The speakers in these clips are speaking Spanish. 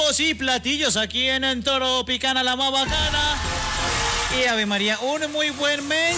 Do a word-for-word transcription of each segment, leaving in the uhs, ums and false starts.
bombo y platillos aquí en, en Tropicana, la más bacana. Y Ave María, un muy buen mes.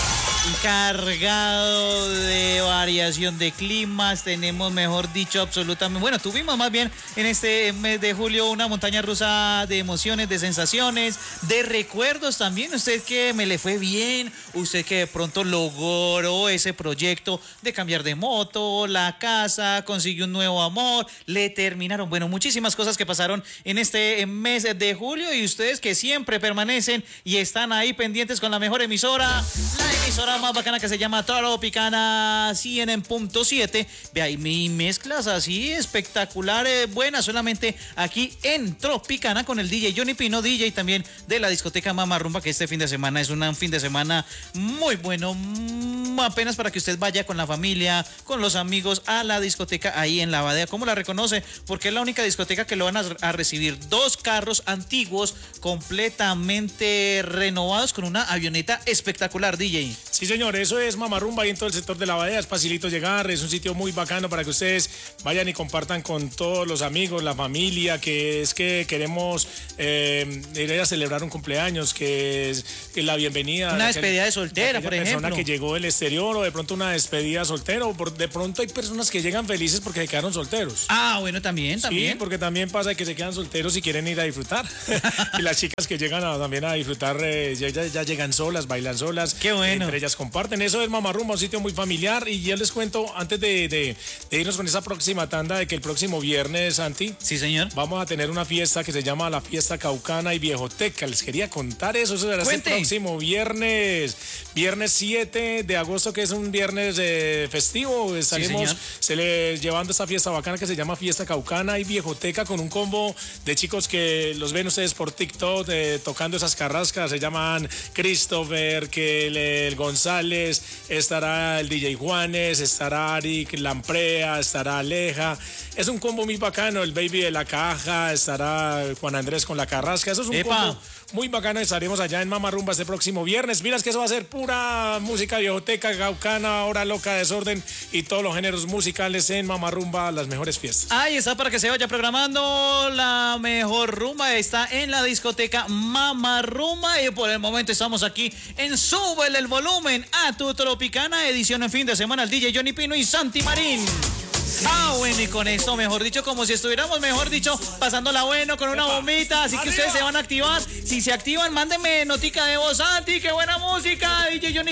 Cargado de variación de climas, tenemos, mejor dicho, absolutamente, bueno, tuvimos más bien en este mes de julio una montaña rusa de emociones, de sensaciones, de recuerdos también. Usted que me le fue bien, usted que de pronto logró ese proyecto de cambiar de moto, la casa, consiguió un nuevo amor, le terminaron, bueno, muchísimas cosas que pasaron en este mes de julio, y ustedes que siempre permanecen y están ahí pendientes con la mejor emisora, la emisora más bacana que se llama Tropicana cien punto siete. Ve ahí mi mezclas así espectaculares, buenas, solamente aquí en Tropicana con el D J Johnny Pino, D J también de la discoteca Mama Rumba, que este fin de semana es un fin de semana muy bueno, apenas para que usted vaya con la familia, con los amigos a la discoteca ahí en La Badea. ¿Cómo la reconoce? Porque es la única discoteca que lo van a, a recibir dos carros antiguos completamente renovados con una avioneta espectacular, D J. Sí, señor, eso es Mama Rumba y en todo el sector de La Badea es facilito llegar, es un sitio muy bacano para que ustedes vayan y compartan con todos los amigos, la familia, que es que queremos eh, ir a celebrar un cumpleaños, que es que la bienvenida. Una de despedida aquel, de soltera, de por ejemplo. Persona que llegó del exterior, o de pronto una despedida soltera, o por, de pronto hay personas que llegan felices porque se quedaron solteros. Ah, bueno, también, también. Sí, porque también pasa que se quedan solteros y quieren ir a disfrutar. Y las chicas que llegan a, también a disfrutar, eh, ya, ya, ya llegan solas, bailan solas. Qué bueno. Entre ellas comparten. Eso es Mama Rumba, un sitio muy familiar. Y yo les cuento, antes de, de, de irnos con esa próxima tanda, de que el próximo viernes, Santi. Sí, señor. Vamos a tener una fiesta que se llama la Fiesta Caucana y Viejoteca. Les quería contar eso. Eso será el próximo viernes. Viernes siete de agosto, que es un viernes eh, festivo. Estaremos sí, se le, llevando esta fiesta bacana que se llama Fiesta Caucana y Viejoteca, con un combo de chicos que los ven ustedes por TikTok eh, tocando esas carrascas. Se llaman Christopher, que el, el González, estará el D J Juanes, estará Arik Lamprea, estará Aleja. Es un combo muy bacano. El Baby de la Caja, estará Juan Andrés con la carrasca. Eso es un ¡Epa! combo muy bacano. Estaremos allá en Mama Rumba este próximo viernes. Miras que eso va a ser pura música viejoteca, caucana, hora loca, desorden y todos los géneros musicales en Mama Rumba, las mejores fiestas. Ahí está, para que se vaya programando. La mejor rumba está en la discoteca Mama Rumba, y por el momento estamos aquí en Súbele el Volumen a tu Tropicana, edición en fin de semana, el D J Johnny Pino y Santi Marín. Ah, bueno, y con esto, mejor dicho, como si estuviéramos, mejor dicho, pasándola bueno con una bombita, así que ustedes se van a activar. Si se activan, mándenme notica de voz. Santi, qué buena música, D J Johnny